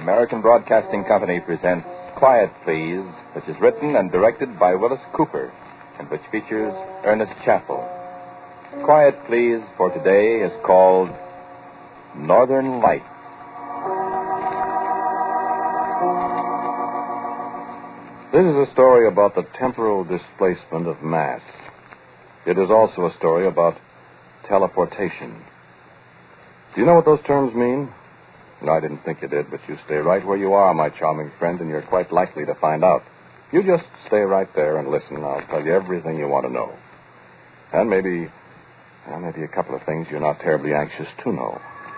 American Broadcasting Company presents Quiet Please, which is written and directed by Willis Cooper, and which features Ernest Chappell. Quiet Please for today is called Northern Lights. This is a story about the temporal displacement of mass. It is also a story about teleportation. Do you know what those terms mean? No, I didn't think you did, but you stay right where you are, my charming friend, and you're quite likely to find out. You just stay right there and listen. I'll tell you everything you want to know. And maybe a couple of things you're not terribly anxious to know.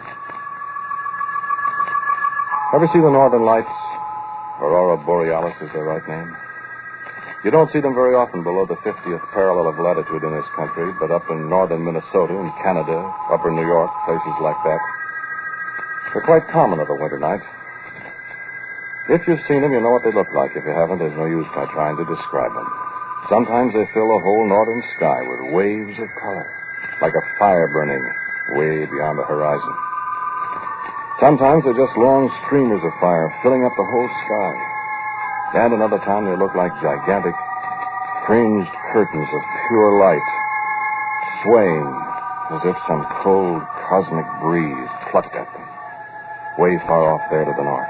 Ever see the Northern Lights? Aurora Borealis is their right name. You don't see them very often below the 50th parallel of latitude in this country, but up in northern Minnesota and Canada, upper New York, places like that, they're quite common of a winter night. If you've seen them, you know what they look like. If you haven't, there's no use my trying to describe them. Sometimes they fill the whole northern sky with waves of color, like a fire burning way beyond the horizon. Sometimes they're just long streamers of fire filling up the whole sky. And another time they look like gigantic, fringed curtains of pure light, swaying as if some cold cosmic breeze plucked at them, way far off there to the north.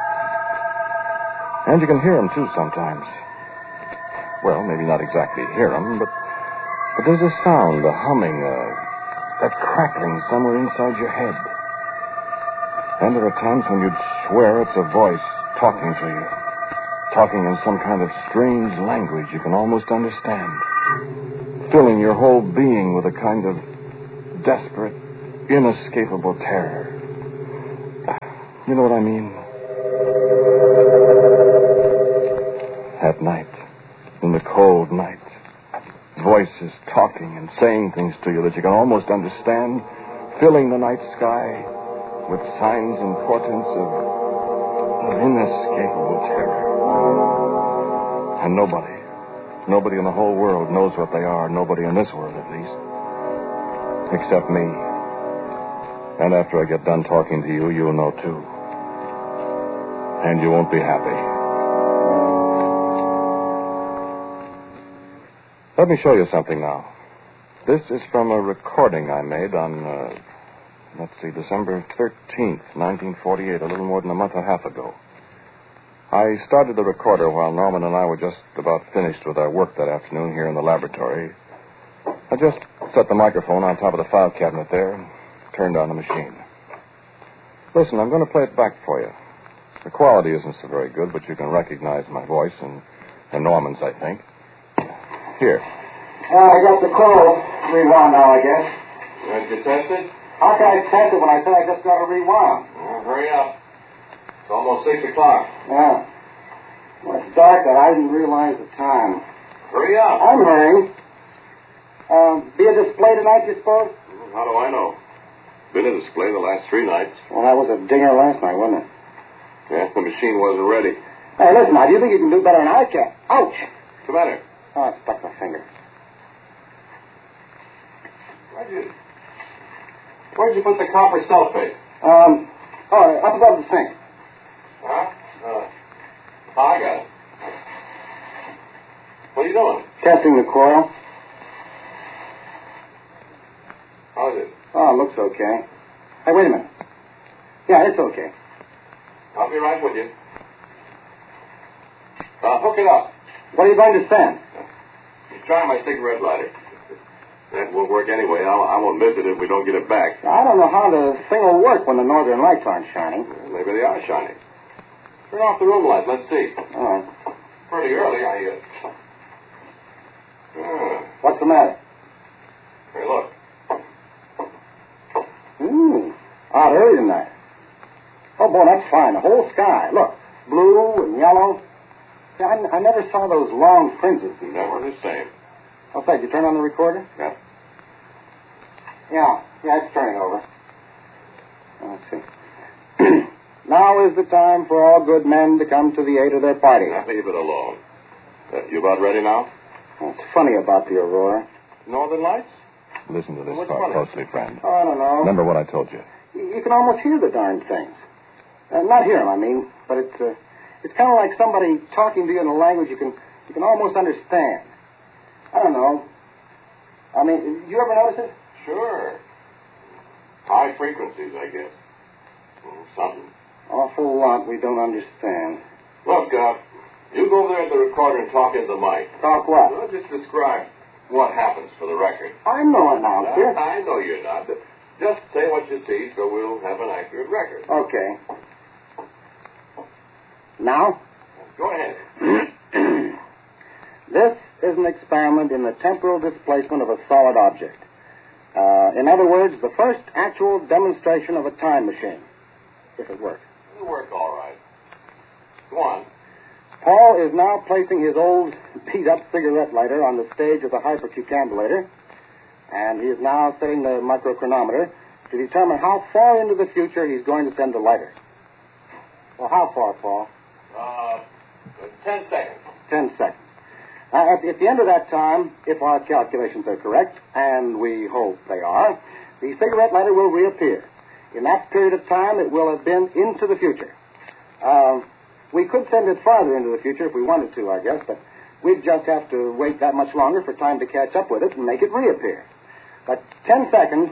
And you can hear them, too, sometimes. Well, maybe not exactly hear them, but there's a sound, a humming, that crackling somewhere inside your head. And there are times when you'd swear it's a voice talking to you. Talking in some kind of strange language you can almost understand. Filling your whole being with a kind of desperate, inescapable terror. You know what I mean? At night, in the cold night, voices talking and saying things to you that you can almost understand, filling the night sky with signs and portents of inescapable terror. And nobody in the whole world knows what they are. Nobody in this world, at least. Except me. And after I get done talking to you, you'll know, too. And you won't be happy. Let me show you something now. This is from a recording I made on, December 13th, 1948, a little more than a month and a half ago. I started the recorder while Norman and I were just about finished with our work that afternoon here in the laboratory. I just set the microphone on top of the file cabinet there and turned on the machine. Listen, I'm going to play it back for you. The quality isn't so very good, but you can recognize my voice and Norman's, I think. Here. I got the call. Rewound now, I guess. You ready to test it? How can I test it when I said I just got a rewound? Well, hurry up. It's almost 6 o'clock. Yeah. Well, it's dark, but I didn't realize the time. Hurry up. I'm hurrying. Be a display tonight, you suppose? How do I know? Been a display the last 3 nights. Well, that was a dinger last night, wasn't it? Yeah, the machine wasn't ready. Hey, listen, now, do you think you can do better than I can? Ouch! What's the matter? Oh, I stuck my finger. Where'd you put the copper sulfate? Up above the sink. Huh? I got it. What are you doing? Testing the coil. How's it? Oh, it looks okay. Hey, wait a minute. Yeah, it's okay. I'll be right with you. Hook it up. What are you going to send? Try my cigarette lighter. That won't work anyway. I won't miss it if we don't get it back. I don't know how the thing will work when the northern lights aren't shining. Well, maybe they are shining. Turn off the room light. Let's see. All right. Pretty early. What's the matter? Hey, look. Out early tonight. Oh, boy, that's fine. The whole sky. Look, blue and yellow. Yeah, I never saw those long fringes before. Never the same. What's that? You turn on the recorder? Yeah. Yeah, it's turning over. Let's see. Now is the time for all good men to come to the aid of their party. Now, leave it alone. You about ready now? What's funny about the Aurora? Northern Lights? Listen to this What's part funny? closely, friend. Oh, I don't know. Remember what I told you. You can almost hear the darn things. Not hear him, I mean, but it's kind of like somebody talking to you in a language you can almost understand. I don't know. I mean, you ever notice it? Sure. High frequencies, I guess. Something. Awful lot we don't understand. Look, you go over there at the recorder and talk into the mic. Talk what? Well, just describe what happens for the record. I'm no announcer. I know you're not, but just say what you see so we'll have an accurate record. Okay. Now? Go ahead. This is an experiment in the temporal displacement of a solid object. In other words, the first actual demonstration of a time machine, if it works. It'll work all right. Go on. Paul is now placing his old beat-up cigarette lighter on the stage of the hypercucambulator, and he is now setting the microchronometer to determine how far into the future he's going to send the lighter. Well, how far, Paul? 10 seconds. 10 seconds. At the end of that time, if our calculations are correct, and we hope they are, the cigarette lighter will reappear. In that period of time, it will have been into the future. We could send it farther into the future if we wanted to, I guess, but we'd just have to wait that much longer for time to catch up with it and make it reappear. But 10 seconds,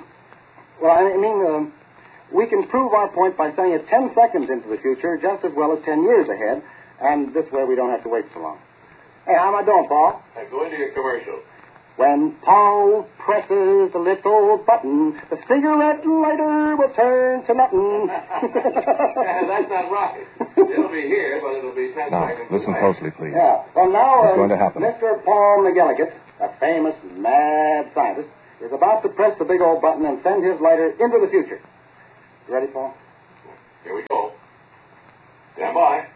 we can prove our point by sending it 10 seconds into the future just as well as 10 years ahead, and this way we don't have to wait so long. Hey, how am I doing, Paul? Go into your commercial. When Paul presses the little button, the cigarette lighter will turn to nothing. That's not right. It'll be here, but it'll be 10 Now, seconds listen away. closely, please. Yeah. Well, now, What's going to happen? Mr. Paul McGillicuddy, a famous mad scientist, is about to press the big old button and send his lighter into the future. You ready, Paul? Here we go. Stand by.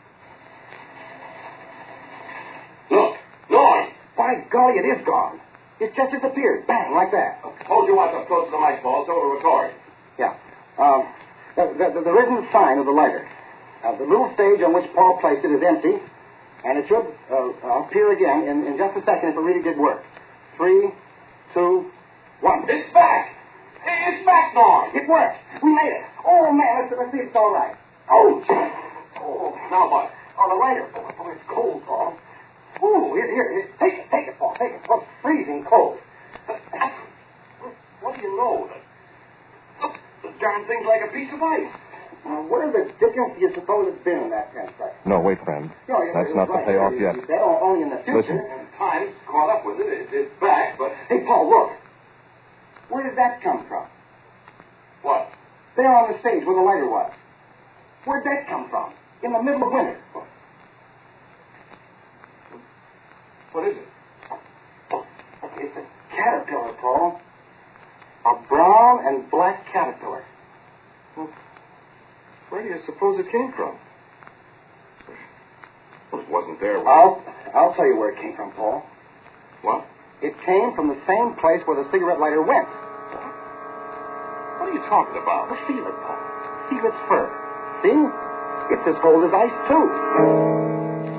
Look, Norm. By golly, it is gone. It just disappeared. Bang, like that. Hold your watch up close to the mic, Paul, so it'll record. Yeah. There isn't a sign of the lighter. The little stage on which Paul placed it is empty, and it should appear again in just a second if it really did work. 3, 2, 1. It's back! It's back, Norm! It worked. We made it. Oh, man, let's see if it's all right. Oh, gee. Oh, now what? Oh, the lighter. Oh, it's cold, Paul. Ooh, here. Take it, Paul. Take it. Oh, it's freezing cold. What do you know? The darn thing's like a piece of ice. Where the dickens do you suppose it's been in that 10 seconds? No, wait, friend. That's not the payoff yet. You said only in the future. Listen. And time's caught up with it. It's back, but... Hey, Paul, look. Where did that come from? What? There on the stage where the lighter was. Where'd that come from? In the middle of winter. What is it? It's a caterpillar, Paul. A brown and black caterpillar. Well, where do you suppose it came from? Well, it wasn't there. I'll tell you where it came from, Paul. What? It came from the same place where the cigarette lighter went. What are you talking about? Well, feel it, Paul. Feel its fur. See? It's as cold as ice, too.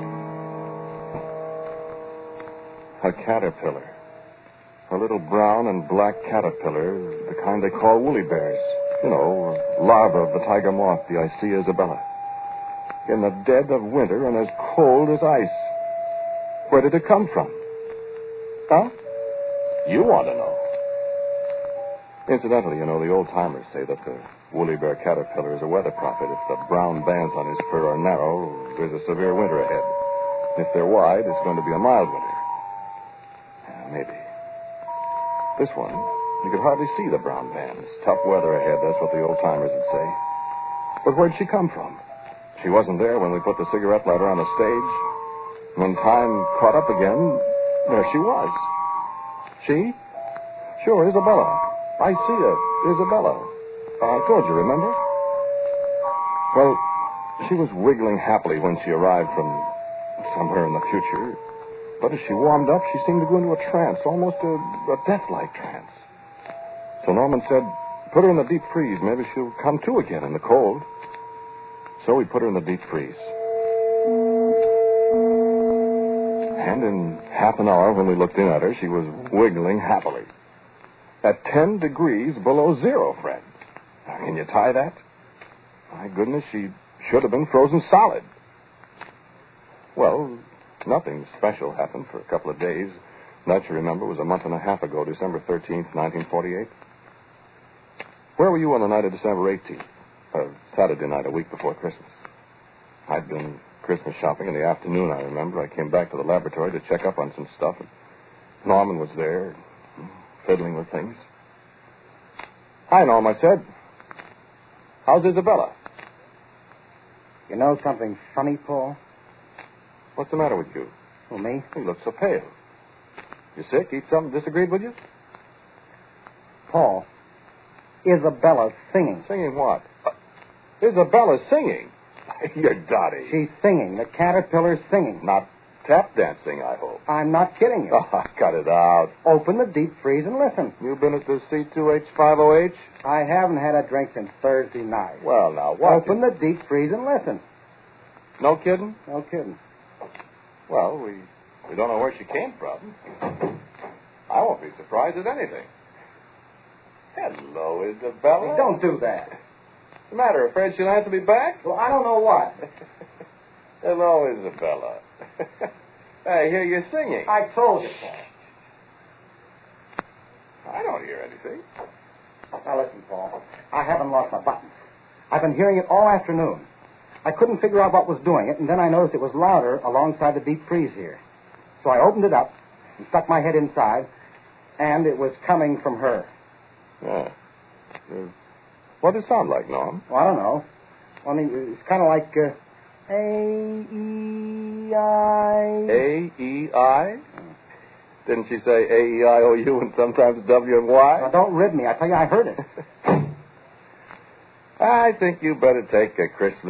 A caterpillar. A little brown and black caterpillar, the kind they call woolly bears. You know, larva of the tiger moth, the Icea isabella. In the dead of winter and as cold as ice. Where did it come from? Huh? You want to know. Incidentally, you know, the old-timers say that the woolly bear caterpillar is a weather prophet. If the brown bands on his fur are narrow, there's a severe winter ahead. If they're wide, it's going to be a mild winter. Maybe. This one, you could hardly see the brown bands. Tough weather ahead, that's what the old-timers would say. But where'd she come from? She wasn't there when we put the cigarette lighter on the stage. When time caught up again, there she was. She? Sure, Isabella. Icea Isabella. I told you, remember? Well, she was wiggling happily when she arrived from somewhere in the future. But as she warmed up, she seemed to go into a trance, almost a death-like trance. So Norman said, put her in the deep freeze. Maybe she'll come to again in the cold. So we put her in the deep freeze. And in half an hour, when we looked in at her, she was wiggling happily. At 10 degrees below zero, Fred. Now, can you tie that? My goodness, she should have been frozen solid. Well, nothing special happened for a couple of days. That, you remember, was a month and a half ago, December 13th, 1948. Where were you on the night of December 18th? Saturday night, a week before Christmas. I'd been Christmas shopping in the afternoon, I remember. I came back to the laboratory to check up on some stuff, and Norman was there, fiddling with things. Hi, Norm, I said. How's Isabella? You know something funny, Paul? What's the matter with you? Well, me? You look so pale. You sick? Eat something disagreed with you? Paul, Isabella's singing. Singing what? Isabella's singing? You're dotty. She's singing. The caterpillar's singing. Not tap dancing, I hope. I'm not kidding you. Oh, cut it out. Open the deep freeze and listen. You been at the C2H50H? I haven't had a drink since Thursday night. Well, now, what? Open the deep freeze and listen. No kidding? No kidding. Well, we don't know where she came from. I won't be surprised at anything. Hello, Isabella. Hey, don't do that. What's the matter? Afraid she'll answer me back? Well, I don't know what. Hello, Isabella. I hear you singing. I told you, Paul. I don't hear anything. Now, listen, Paul. I haven't lost my buttons. I've been hearing it all afternoon. I couldn't figure out what was doing it, and then I noticed it was louder alongside the deep freeze here. So I opened it up and stuck my head inside, and it was coming from her. Yeah. What does it sound like, Norm? Well, I don't know. Only it's kind of like A-E-I. A-E-I? Didn't she say A-E-I-O-U and sometimes W and Y? Now, don't rib me. I tell you, I heard it. I think you better take a Christmas